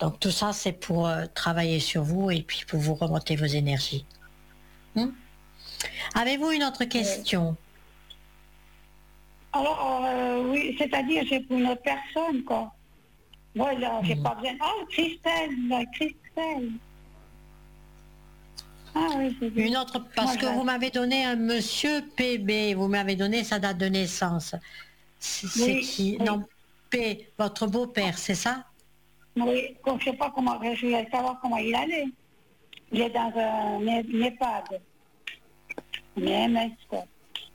Donc tout ça, c'est pour travailler sur vous et puis pour vous remonter vos énergies. Avez-vous une autre question? Alors, oui, c'est-à-dire, j'ai pour une autre personne, quoi. Voilà, j'ai pas besoin... Ah, Christelle. Ah oui, c'est bien. Une autre, parce que vous m'avez donné un monsieur PB, vous m'avez donné sa date de naissance. C'est qui? Oui. Non, P, votre beau-père, c'est ça? Oui, je ne sais pas comment, je voulais savoir comment il allait. Il est dans un EHPAD. Un MS, quoi.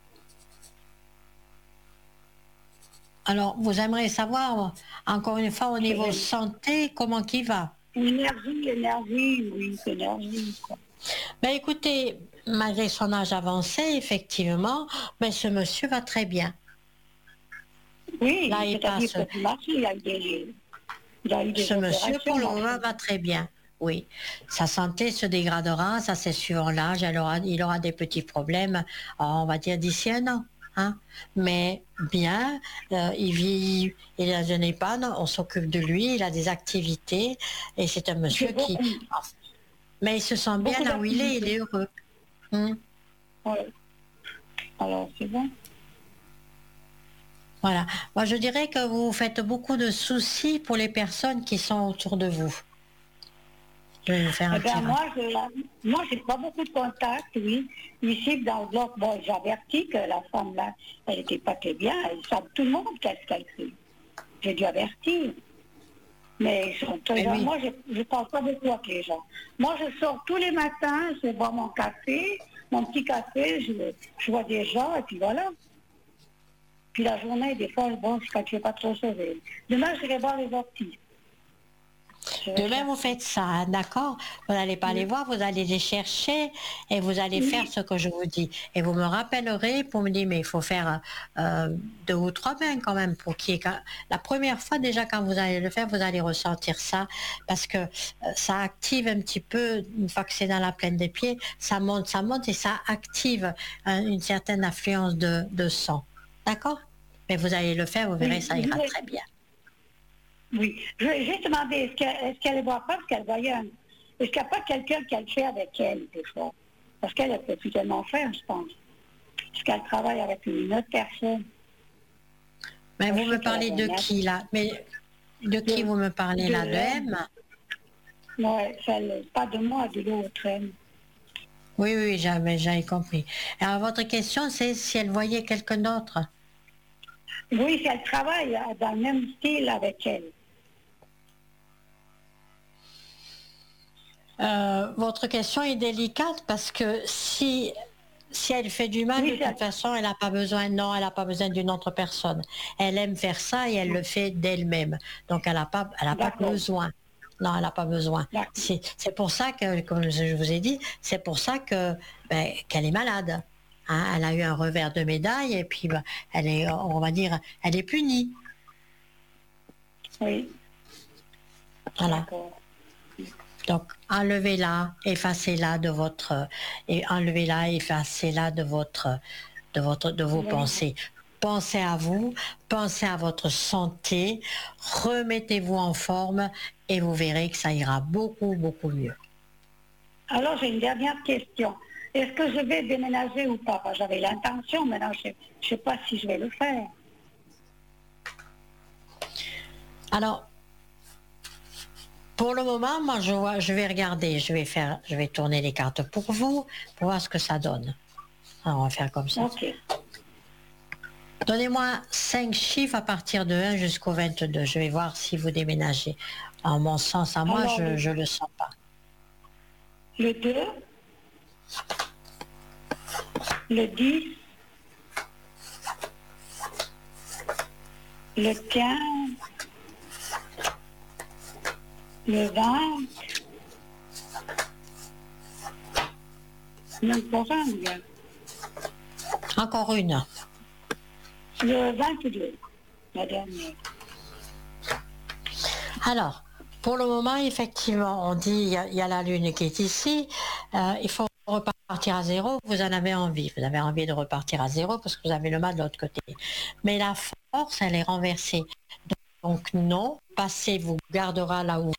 Alors, vous aimeriez savoir, encore une fois, au niveau santé, comment qu'il va? Énergie, oui, énergie, quoi. Ben écoutez, malgré son âge avancé, effectivement, mais ce monsieur va très bien. Oui, là, il passe. Il a eu des Ce monsieur, pour le opérations, moment, va très bien. Oui, sa santé se dégradera, ça c'est suivant l'âge, il aura des petits problèmes, on va dire d'ici un an. Hein. Mais bien, il vit, il est dans un EHPAD, on s'occupe de lui, il a des activités, et c'est un monsieur qui... Mais il se sent bien là où il est heureux. Oui. Alors, c'est bon. Voilà. Moi, je dirais que vous faites beaucoup de soucis pour les personnes qui sont autour de vous. Je vais vous faire un tirage. Moi, j'ai pas beaucoup de contacts, oui. Ici, dans le bloc, bon, j'avertis que la femme, là, elle n'était pas très bien. Elle savent tout le monde qu'est-ce qu'elle fait. J'ai dû avertir. Mais ils sont très gens. Moi, je ne parle pas beaucoup avec les gens. Moi, je sors tous les matins, je bois mon café, mon petit café, je vois des gens, et puis voilà. Puis la journée, des fois, bon, quand tu n'es pas trop sauvé. Demain, je vais voir les artistes. Demain, vous faites ça, hein, d'accord? Vous n'allez pas les voir, vous allez les chercher et vous allez faire ce que je vous dis. Et vous me rappellerez pour me dire, mais il faut faire 2 ou 3 bains quand même pour qu'il y ait... La première fois, déjà, quand vous allez le faire, vous allez ressentir ça parce que ça active un petit peu, une fois que c'est dans la plaine des pieds, ça monte et ça active une certaine affluence de sang. D'accord? Mais vous allez le faire, vous verrez, ça ira très bien. Oui. Je vais juste demander, est-ce qu'elle ne voit pas, parce qu'elle voyait est-ce qu'il n'y a pas quelqu'un qui le fait avec elle, des fois? Parce qu'elle ne peut plus tellement faire, je pense. Parce qu'elle travaille avec une autre personne. Mais vous me parlez de qui, là? Mais de qui vous me parlez, là? De M? Non, pas de moi, de l'autre M. Oui, j'avais compris. Alors, votre question, c'est si elle voyait quelqu'un d'autre? Oui, si elle travaille dans le même style avec elle. Votre question est délicate parce que si elle fait du mal, de toute façon, elle n'a pas besoin, non, elle n'a pas besoin d'une autre personne. Elle aime faire ça et elle le fait d'elle-même. Donc, elle n'a pas besoin. Non, elle n'a pas besoin. C'est pour ça que, comme je vous ai dit, c'est pour ça que qu'elle est malade. Hein, elle a eu un revers de médaille et puis elle est, on va dire, elle est punie. Oui. Voilà. Donc, enlevez-la, effacez-la de votre, et enlevez-la, effacez-la de vos pensées. Pensez à vous, pensez à votre santé, remettez-vous en forme et vous verrez que ça ira beaucoup, beaucoup mieux. Alors, j'ai une dernière question. Est-ce que je vais déménager ou pas? J'avais l'intention, maintenant je ne sais pas si je vais le faire. Alors, pour le moment, moi, je vais regarder, je vais tourner les cartes pour vous, pour voir ce que ça donne. Alors, on va faire comme ça. Ok. Donnez-moi 5 chiffres à partir de 1 jusqu'au 22. Je vais voir si vous déménagez. En mon sens, à moi, je ne le sens pas. Le 2, le 10, le 15, le 20, Encore une. Le 22, la dernière. Alors, pour le moment, effectivement, on dit il y a la Lune qui est ici. Il faut repartir à zéro. Vous en avez envie. Vous avez envie de repartir à zéro parce que vous avez le mal de l'autre côté. Mais la force, elle est renversée. Donc non, passé vous gardera là où